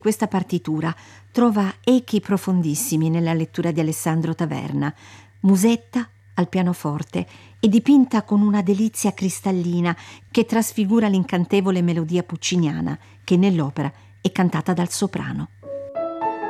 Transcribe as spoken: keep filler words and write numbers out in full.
Questa partitura trova echi profondissimi nella lettura di Alessandro Taverna. Musetta al pianoforte e dipinta con una delizia cristallina che trasfigura l'incantevole melodia pucciniana che nell'opera è cantata dal soprano.